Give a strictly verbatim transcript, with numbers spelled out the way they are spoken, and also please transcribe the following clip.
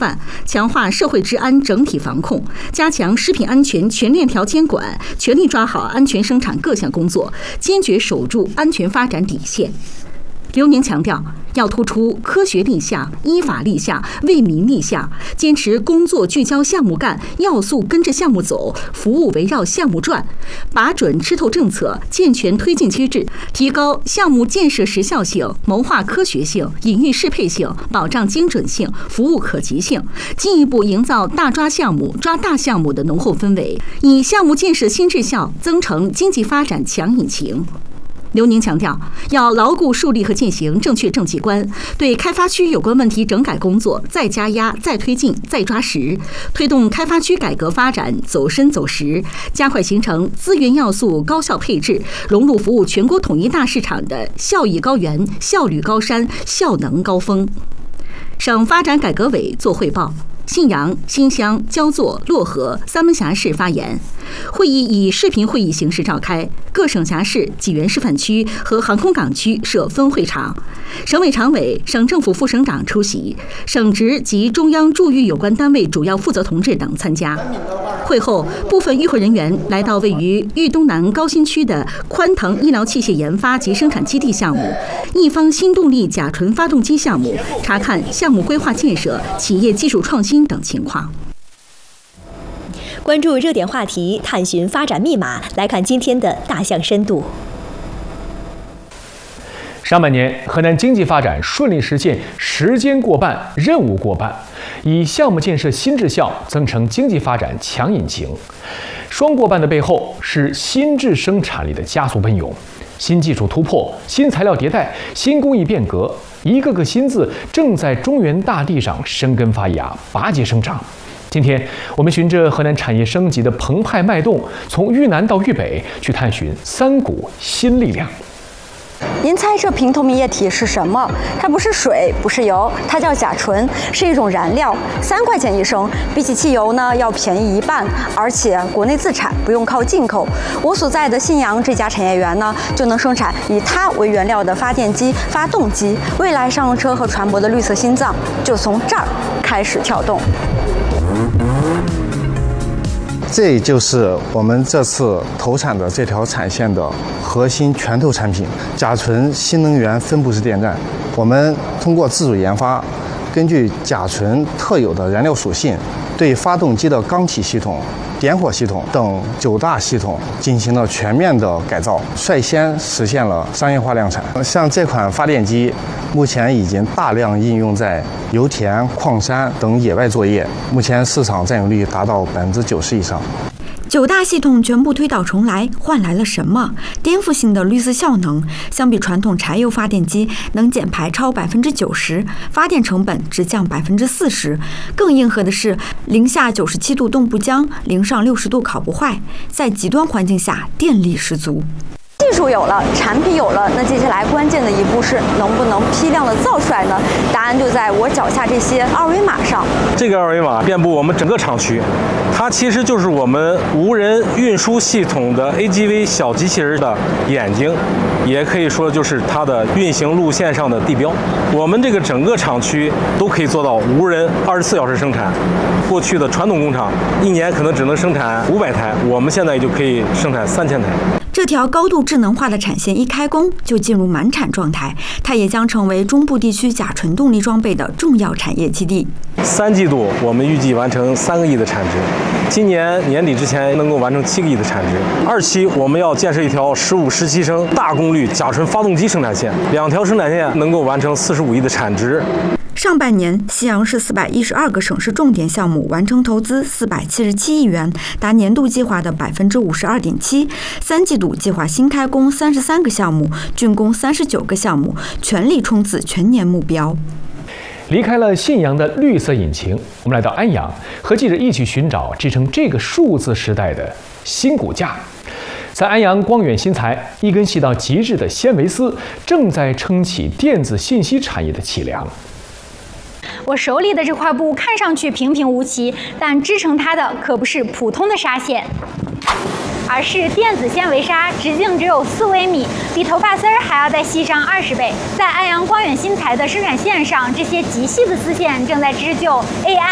范，强化社会治安整体防控，加强食品安全全链条监管，全力抓好安全生产各项工作，坚决守住安全发展底线。刘宁强调，要突出科学立项、依法立项、为民立项，坚持工作聚焦项目干，要素跟着项目走，服务围绕项目转，把准吃透政策，健全推进机制，提高项目建设时效性、谋划科学性、隐喻适配性，保障精准性、服务可及性，进一步营造大抓项目、抓大项目的浓厚氛围，以项目建设新质效增成经济发展强引擎。刘宁强调，要牢固树立和践行正确政绩观，对开发区有关问题整改工作再加压、再推进、再抓实，推动开发区改革发展走深走实，加快形成资源要素高效配置，融入服务全国统一大市场的效益高原、效率高山、效能高峰。省发展改革委作汇报。信阳、新乡、焦作、漯河三门峡市发言。会议以视频会议形式召开，各省辖市、济源示范区和航空港区设分会场，省委常委、省政府副省长出席，省直及中央驻豫有关单位主要负责同志等参加。会后，部分与会人员来到位于豫东南高新区的宽腾医疗器械研发及生产基地项目、一方新动力甲醇发动机项目，查看项目规划建设、企业技术创新等情况。 关注热点话题，探寻发展密码，来看今天的大象深度。 上半年，河南经济发展顺利实现时间过半、任务过半，以项目建设新质效增成经济发展强引擎。双过半的背后是新质生产力的加速奔涌，新技术突破、新材料迭代、新工艺变革，一个个新字正在中原大地上生根发芽、拔节生长。今天，我们循着河南产业升级的澎湃脉动，从豫南到豫北，去探寻三股新力量。 您猜这瓶透明液体是什么？它不是水，不是油，它叫甲醇，是一种燃料，三块钱一升，比起汽油呢要便宜一半，而且国内自产，不用靠进口。我所在的信阳这家产业园呢，就能生产以它为原料的发电机、发动机。未来商用车和船舶的绿色心脏就从这儿开始跳动。 这就是我们这次投产的这条产线的核心拳头产品——甲醇新能源分布式电站。我们通过自主研发，根据甲醇特有的燃料属性，对发动机的缸体系统、点火系统等九大系统进行了全面的改造，率先实现了商业化量产。像这款发电机，目前已经大量应用在油田、矿山等野外作业，目前市场占有率达到百分之九十以上。 九大系统全部推倒重来，换来了什么？颠覆性的绿色效能。相比传统柴油发电机，能减排超百分之九十，发电成本直降百分之四十。更硬核的是，零下九十七度冻不僵，零上六十度烤不坏，在极端环境下电力十足。 技术有了，产品有了，那接下来关键的一步是能不能批量的造出来呢？答案就在我脚下这些二维码上。 这个二维码遍布我们整个厂区，它其实就是我们无人运输系统的 A G V 小机器人的眼睛，也可以说就是它的运行路线上的地标。我们这个整个厂区都可以做到无人二十四小时生产。过去的传统工厂一年可能只能生产五百台，我们现在就可以生产三千台。 这条高度智能化的产线一开工就进入满产状态，它也将成为中部地区甲醇动力装备的重要产业基地。 三季度我们预计完成三个亿的产值，今年年底之前能够完成七个亿的产值。二期我们要建设一条十五、十七升大功率甲醇发动机生产线，两条生产线能够完成四十五亿的产值。 上半年，西阳市四百一十二个省市重点项目完成投资四百七十七亿元，达年度计划的百分之五十二点七。三季度计划新开工三十三个项目，竣工三十九个项目，全力冲刺全年目标。 离开了信阳的绿色引擎，我们来到安阳，和记者一起寻找支撑这个数字时代的新骨架。在安阳光远新材，一根细到极致的纤维丝正在撑起电子信息产业的脊梁。 我手里的这块布看上去平平无奇，但支撑它的可不是普通的纱线，而是电子纤维纱，直径只有四微米，比头发丝儿还要再细上二十倍。在安阳光远新材的生产线上，这些极细的丝线正在织就 A I